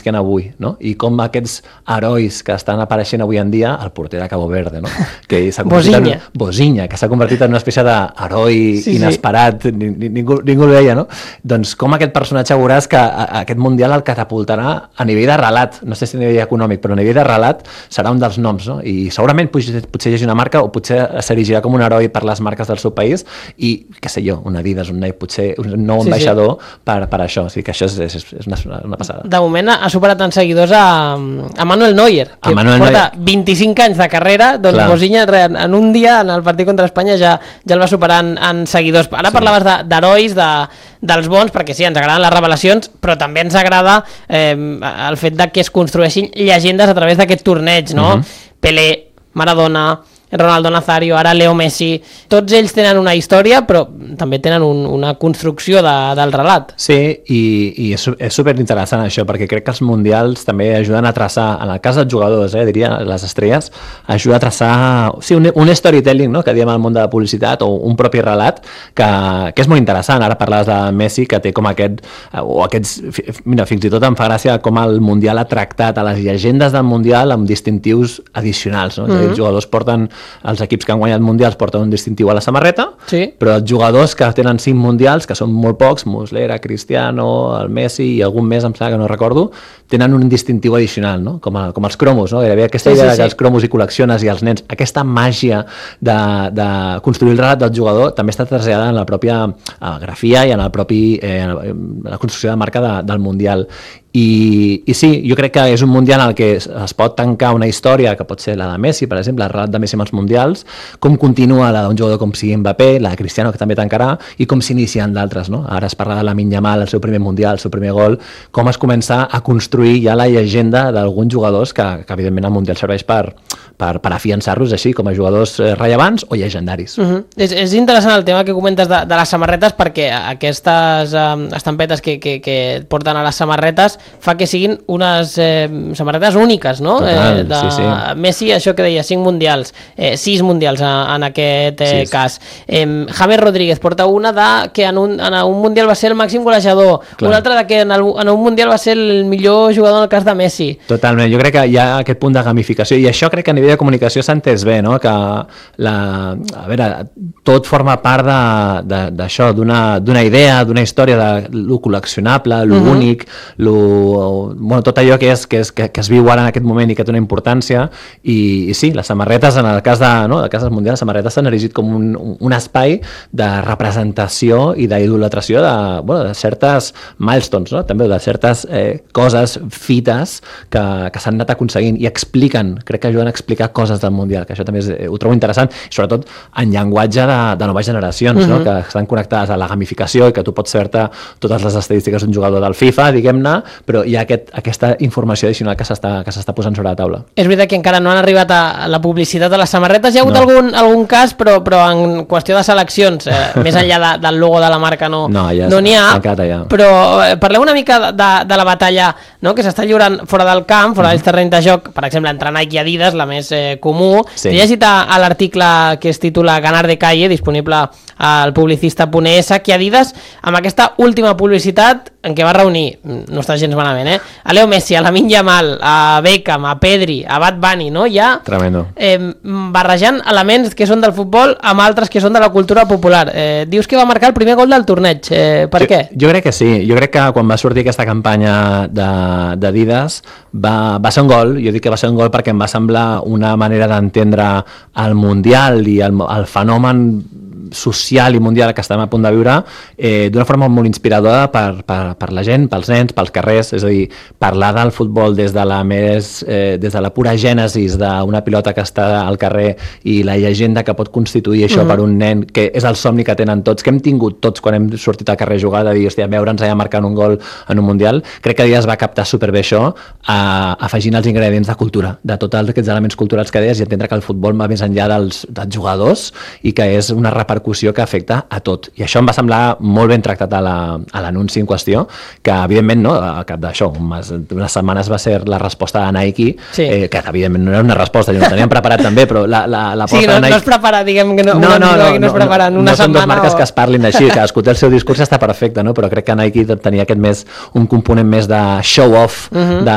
nasquent avui, no? I com aquests herois que estan apareixent avui en dia, el porter de Cabo Verde, no? Que s'ha convertit Bozinha, que s'ha convertit en una espècie d'heroi inesperat, ningú el veia, no? Doncs com aquest personatge veuràs que aquest Mundial el catapultarà a nivell de relat, no sé si a nivell econòmic, però a nivell de relat serà un dels noms, no? I segurament potser hi hagi una marca o potser s'erigirà com un heroi per les marques del seu país i, què sé jo, un Adidas, un Nike, potser un nou ambaixador per això, o sigui que això és una passada. De moment ha superat en seguidors a Manuel Neuer, que porta 25 anys de carrera, doncs Bozinha en un dia, en el partit contra Espanya, ja el va superar en seguidors. Ara parlaves d'herois, dels bons, perquè sí, ens agraden les revelacions, però també ens agrada el fet de que es construeixin llegendes a través d'aquest torneig, no? Pelé, Maradona, Ronaldo Nazario, ara Leo Messi, tots ells tenen una història, però també tenen una construcció del relat. Sí, i és superinteressant això, perquè crec que els mundials també ajuden a traçar, en el cas dels jugadors, diria, les estrelles, ajuda a traçar, sí, un storytelling, no?, que diem al món de la publicitat, o un propi relat, que és molt interessant. Ara parlaves de Messi, que té com aquests, mira, fins i tot em fa gràcia com el mundial ha tractat a les llegendes del mundial amb distintius addicionals, no? És a dir, els jugadors porten, els equips que han guanyat mundials porten un distintiu a la samarreta, però els jugadors que tenen 5 mundials, que són molt pocs, Muslera, Cristiano, el Messi i algun més, em sembla que no recordo, tenen un distintiu addicional, no? Com els cromos, no? Gairebé aquesta idea que els cromos i col·lecciones i els nens, aquesta màgia de construir el relat del jugador també està traslladada en la pròpia grafia i en la construcció de marca del mundial. I sí, jo crec que és un mundial en el que es pot tancar una història, que pot ser la de Messi, per exemple, el relat de Messi amb els mundials, com continua la d'un jugador com sigui Mbappé, la de Cristiano, que també tancarà, i com s'inicien d'altres, no? Ara es parla de Lamine Yamal, el seu primer mundial, el seu primer gol, com es comença a construir ja la llegenda d'alguns jugadors que evidentment el mundial serveix per afiançar-los així, com a jugadors rellevants o llegendaris. És interessant el tema que comentes de les samarretes, perquè aquestes estampetes que porten a les samarretes fa que siguin unes samarretes úniques, no? Total, Messi, això que deia, 5 mundials, 6 mundials en aquest cas. James Rodríguez porta una que en un mundial va ser el màxim golejador, una altra que en un mundial va ser el millor jugador en el cas de Messi. Totalment, jo crec que hi ha aquest punt de gamificació, i això crec que a nivell de comunicació s'ha entès bé, no? Que a veure, tot forma part d'això, d'una idea, d'una història de lo col·leccionable, lo únic, tot allò que es viu ara en aquest moment i que té una importància. I sí, les samarretes, en el cas dels mundials, les samarretes s'han erigit com un espai de representació i d'idolatració de certes milestones, no? També de certes coses, fites que s'han anat aconseguint i crec que ajuden a explicar coses del mundial, que això també ho trobo interessant, i sobretot en llenguatge de noves generacions, no? Que estan connectades a la gamificació i que tu pots fer-te totes les estadístiques d'un jugador del FIFA, diguem-ne, però hi ha aquesta informació addicional que s'està posant sobre la taula. És veritat que encara no han arribat a la publicitat de les samarretes, hi ha hagut algun cas, però en qüestió de seleccions, més enllà del logo de la marca no n'hi ha, però parlem una mica de la batalla, no?, que s'està lliurant fora del camp, fora dels terrenys de joc, per exemple, entre Nike i Adidas, la més comú. He llegit a l'article que es titula Ganar de Calle, disponible al publicista.es, que Adidas, amb aquesta última publicitat en què va reunir, no està gens malament, a Leo Messi, a Lamine Yamal, a Beckham, a Pedri, a Bad Bunny, no? Ja barrejant elements que són del futbol amb altres que són de la cultura popular. Dius que va marcar el primer gol del torneig. Per què? Jo crec que sí. Jo crec que quan va sortir aquesta campanya d'Adidas va ser un gol. Jo dic que va ser un gol perquè em va semblar una manera d'entendre el Mundial i el fenomen social i mundial que estem a punt de viure d'una forma molt inspiradora per la gent, pels nens, pels carrers. És a dir, parlar del futbol des de la pura gènesis d'una pilota que està al carrer i la llegenda que pot constituir això per un nen, que és el somni que tenen tots, que hem tingut tots quan hem sortit al carrer a jugar, de dir, hòstia, veure'ns allà marcant un gol en un mundial. Crec que Adidas va captar superbé això, afegint els ingredients de cultura, de tots aquests elements culturals que deies, i entendre que el futbol va més enllà dels jugadors i que és una repercussió que afecta a tot. I això em va semblar molt ben tractat a l'anunci en qüestió, que evidentment, no, al cap d'això, unes setmanes va ser la resposta de Nike, que evidentment no era una resposta, jo no teníem preparat també, però l'aposta de Nike... no es prepara, diguem que no es prepara en una setmana. No són dues marques que es parlin així, cadascú té el seu discurs, està perfecte, no? Però crec que Nike tenia un component més de show-off,